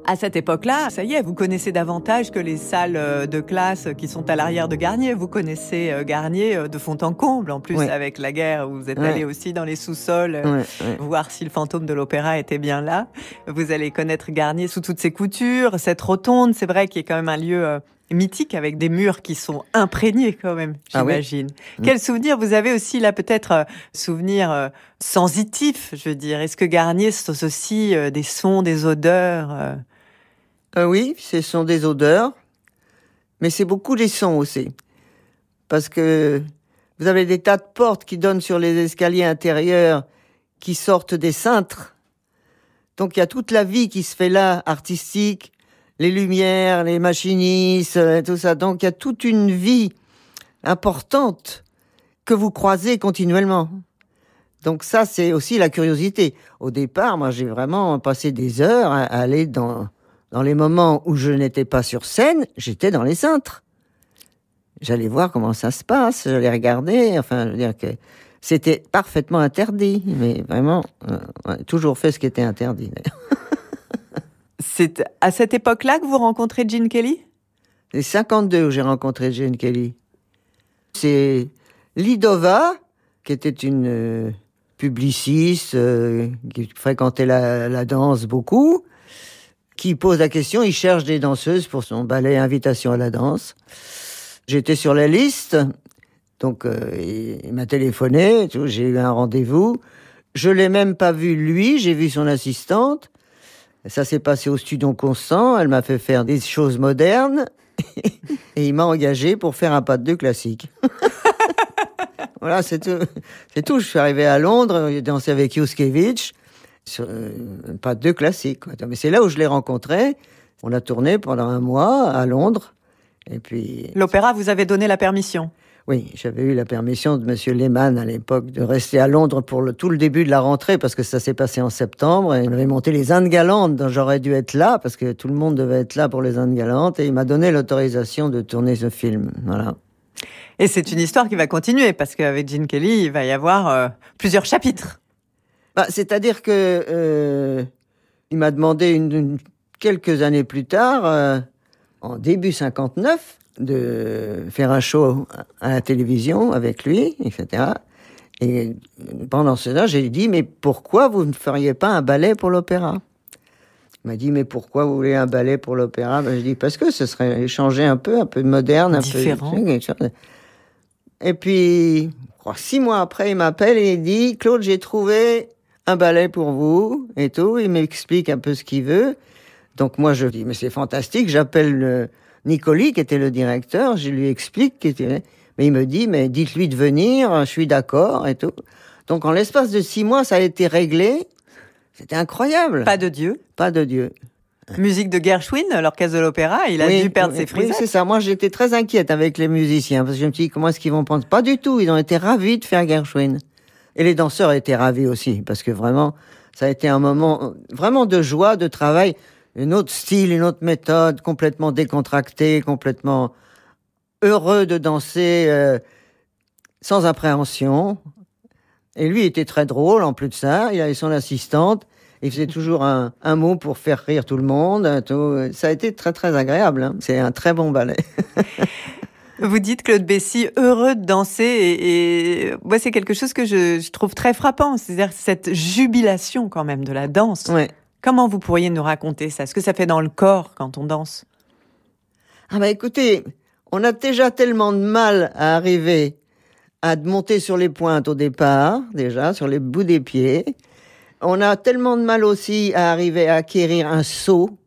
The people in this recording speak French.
À cette époque-là, ça y est, vous connaissez davantage que les salles de classe qui sont à l'arrière de Garnier. Vous connaissez Garnier de fond en comble, en plus, Ouais. avec la guerre, où vous êtes Ouais. allé aussi dans les sous-sols, Ouais. voir si le fantôme de l'opéra était bien là. Vous allez connaître Garnier sous toutes ses coutures, cette rotonde, c'est vrai, qui est quand même un lieu mythique, avec des murs qui sont imprégnés quand même, j'imagine. Ah oui. Quel souvenir vous avez aussi là, peut-être souvenir sensitif, je veux dire. Est-ce que Garnier, c'est aussi des sons, des odeurs Oui, ce sont des odeurs, mais c'est beaucoup des sons aussi. Parce que vous avez des tas de portes qui donnent sur les escaliers intérieurs qui sortent des cintres. Donc il y a toute la vie qui se fait là, artistique, les lumières, les machinistes, tout ça. Donc il y a toute une vie importante que vous croisez continuellement. Donc ça, c'est aussi la curiosité. Au départ, moi, j'ai vraiment passé des heures à aller dans les moments où je n'étais pas sur scène, j'étais dans les cintres. J'allais voir comment ça se passe, j'allais regarder, enfin, je veux dire que c'était parfaitement interdit, mais vraiment, toujours fait ce qui était interdit, d'ailleurs. C'est à cette époque-là que vous rencontrez Gene Kelly ? C'est 52 où j'ai rencontré Gene Kelly. C'est Lidova, qui était une publiciste, qui fréquentait la danse beaucoup, qui pose la question, il cherche des danseuses pour son ballet Invitation à la danse. J'étais sur la liste, donc il m'a téléphoné, j'ai eu un rendez-vous. Je l'ai même pas vu lui, j'ai vu son assistante. Ça s'est passé au Studio Constant, elle m'a fait faire des choses modernes et il m'a engagé pour faire un pas de deux classique. Voilà, c'est tout. C'est tout. Je suis arrivé à Londres, j'ai dansé avec Yuskevich. Pas deux classiques, quoi. Mais c'est là où je l'ai rencontré. On a tourné pendant un mois à Londres. Et puis. L'opéra vous avait donné la permission ? Oui, j'avais eu la permission de Monsieur Lehmann à l'époque de rester à Londres pour tout le début de la rentrée parce que ça s'est passé en septembre et on avait monté les Indes galantes dont j'aurais dû être là parce que tout le monde devait être là pour les Indes galantes et il m'a donné l'autorisation de tourner ce film. Voilà. Et c'est une histoire qui va continuer parce qu'avec Gene Kelly, il va y avoir plusieurs chapitres. C'est-à-dire que il m'a demandé quelques années plus tard, en début 59, de faire un show à la télévision avec lui, etc. Et pendant cela, j'ai dit, mais pourquoi vous ne feriez pas un ballet pour l'opéra ? Il m'a dit, mais pourquoi vous voulez un ballet pour l'opéra ? J'ai dit, parce que ce serait changer un peu moderne, différent. Un peu quelque chose. Et puis, 6 mois après, il m'appelle et il dit, Claude, j'ai trouvé un ballet pour vous et tout. Il m'explique un peu ce qu'il veut. Donc moi, je dis, mais c'est fantastique. J'appelle Nicoli, qui était le directeur. Je lui explique. Mais il me dit, mais dites-lui de venir. Je suis d'accord et tout. Donc en l'espace de 6 mois, ça a été réglé. C'était incroyable. Pas de Dieu. Pas de Dieu. Musique de Gershwin, l'orchestre de l'opéra. Il a dû perdre ses frisettes. Oui, c'est ça. Moi, j'étais très inquiète avec les musiciens parce que je me suis dit, comment est-ce qu'ils vont prendre ? Pas du tout. Ils ont été ravis de faire Gershwin. Et les danseurs étaient ravis aussi, parce que vraiment, ça a été un moment vraiment de joie, de travail, un autre style, une autre méthode, complètement décontracté, complètement heureux de danser, sans appréhension. Et lui, il était très drôle, en plus de ça. Il avait son assistante. Il faisait toujours un mot pour faire rire tout le monde. Tout. Ça a été très, très agréable. Hein. C'est un très bon ballet. Vous dites, Claude Bessy, heureux de danser et moi, c'est quelque chose que je trouve très frappant. C'est-à-dire cette jubilation quand même de la danse. Ouais. Comment vous pourriez nous raconter ça ? Ce que ça fait dans le corps quand on danse ? Écoutez, on a déjà tellement de mal à arriver à monter sur les pointes au départ, déjà, sur les bouts des pieds. On a tellement de mal aussi à arriver à acquérir un saut.